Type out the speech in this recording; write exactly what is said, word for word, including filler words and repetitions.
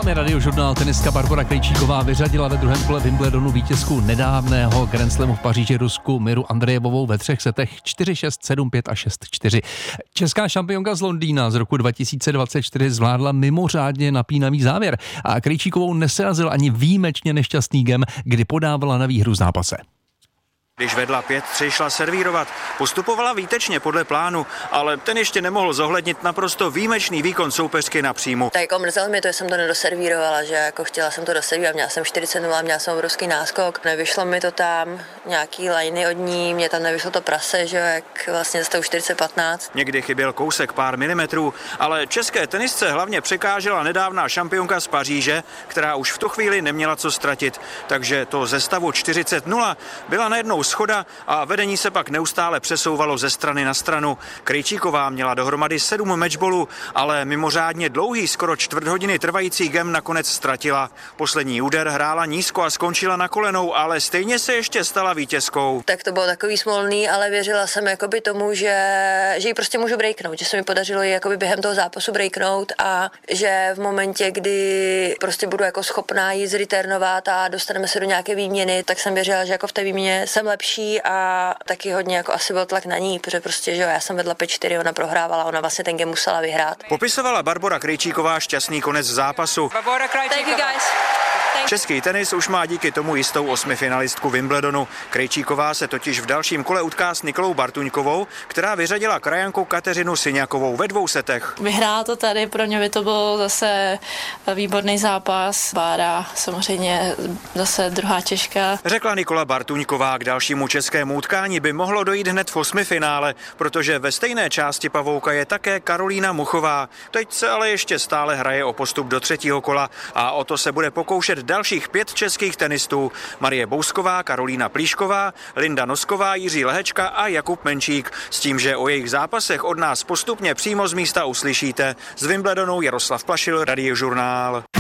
námi Radiožurnál. Tenistka Barbora Krejčíková vyřadila ve druhém kole Wimbledonu vítězku nedávného Grand Slamu v Paříži Rusku Miru Andrejevovou ve třech setech čtyři šest, sedm pět a šest čtyři. Česká šampionka z Londýna z roku dva tisíce dvacet čtyři zvládla mimořádně napínavý závěr a Krejčíkovou neserazil ani výjimečně nešťastný gem, kdy podávala na výhru v zápase. Když vedla pět tři, šla servírovat. Postupovala výtečně podle plánu, ale ten ještě nemohl zohlednit naprosto výjimečný výkon soupeřky na příjmu. Tak jako mrzelo mě to, že jsem to nedoservírovala, že jako chtěla jsem to doservírovat, měla jsem čtyřicet nula, měla jsem obrovský náskok, nevyšlo mi to tam, nějaký lajny od ní, mě tam nevyšlo to prase, že jak vlastně za čtyřicet patnáct. Někdy chyběl kousek pár milimetrů, ale české tenisce hlavně překážela nedávná šampionka z Paříže, která už v tu chvíli neměla co ztratit, takže to ze stavu čtyřicet nula byla najednou schoda a vedení se pak neustále přesouvalo ze strany na stranu. Krejčíková měla dohromady sedm matchballů, ale mimořádně dlouhý, skoro čtvrt hodiny trvající gem nakonec ztratila. Poslední úder hrála nízko a skončila na kolenou, ale stejně se ještě stala vítězkou. Tak to bylo takový smolný, ale věřila jsem jakoby tomu, že, že ji prostě můžu breaknout, že se mi podařilo ji jakoby během toho zápasu breaknout a že v momentě, kdy prostě budu jako schopná ji zreturnovat a dostaneme se do nějaké výměny, tak jsem věřila, že jako v té výměně jsem lepší a taky hodně jako asi byl tlak na ní, protože prostě, že jo, já jsem vedla pět čtyři, ona prohrávala, ona vlastně ten game musela vyhrát. Popisovala Barbora Krejčíková šťastný konec zápasu. Thank you guys. Český tenis už má díky tomu jistou osmifinalistku Wimbledonu. Krejčíková se totiž v dalším kole utká s Nikolou Bartuňkovou, která vyřadila krajanku Kateřinu Syňakovou ve dvou setech. Vyhrál to tady, pro ně by to byl zase výborný zápas. Bára samozřejmě zase druhá Češka. Řekla Nikola Bartuňková, k dalšímu českému utkání by mohlo dojít hned v osmifinále, protože ve stejné části pavouka je také Karolína Muchová. Teď se ale ještě stále hraje o postup do třetího kola a o to se bude pokoušet dalších pět českých tenistů. Marie Bousková, Karolína Plíšková, Linda Nosková, Jiří Lehečka a Jakub Menčík. S tím, že o jejich zápasech od nás postupně přímo z místa uslyšíte. Z Wimbledonu Jaroslav Plašil, Radiožurnál.